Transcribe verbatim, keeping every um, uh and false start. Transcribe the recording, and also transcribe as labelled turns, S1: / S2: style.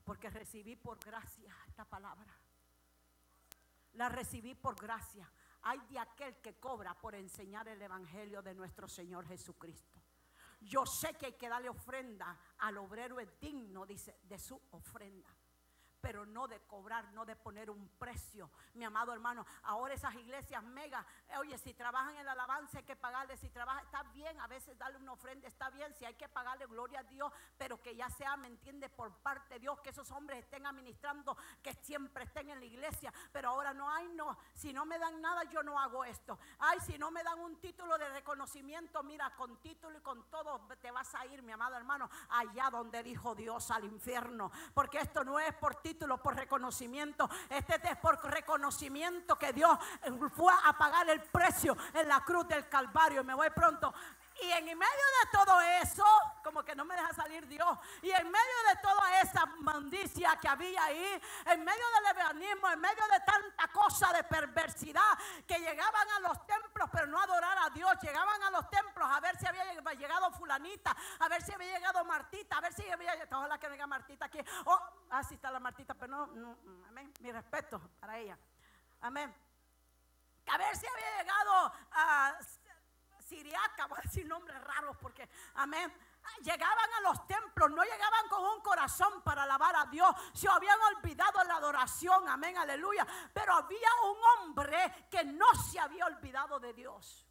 S1: porque recibí por gracia esta palabra. La recibí por gracia. Hay de aquel que cobra por enseñar el evangelio de nuestro Señor Jesucristo. Yo sé que hay que darle ofrenda al obrero, es digno, dice, de su ofrenda, pero no de cobrar, no de poner un precio, mi amado hermano. Ahora esas iglesias mega, eh, oye, si trabajan en la alabanza hay que pagarle, si trabaja, está bien, a veces darle una ofrenda está bien, si hay que pagarle, gloria a Dios, pero que ya sea, me entiende, por parte de Dios, que esos hombres estén administrando, que siempre estén en la iglesia. Pero ahora no hay, no, si no me dan nada yo no hago esto. Ay, si no me dan un título de reconocimiento, mira, con título y con todo te vas a ir, mi amado hermano, allá donde dijo Dios, al infierno, porque esto no es por título, por reconocimiento, este es por reconocimiento que Dios fue a pagar el precio en la cruz del Calvario. Y me voy pronto. Y en medio de todo eso, como que no me deja salir Dios, y en medio de toda esa maldicia que había ahí, en medio del lesbianismo, en medio de tanta cosa de perversidad, que llegaban a los templos pero no a adorar a Dios, llegaban a los templos a ver si había llegado fulanita, a ver si había llegado Martita, a ver si había llegado, ojalá que no venga Martita aquí, oh, ah, sí está la Martita, pero no, no, amén, mi respeto para ella, amén, a ver si había llegado a Siriaca, voy a decir nombres raros porque, amén, llegaban a los templos, no llegaban con un corazón para alabar a Dios, se habían olvidado la adoración, amén, aleluya, pero había un hombre que no se había olvidado de Dios.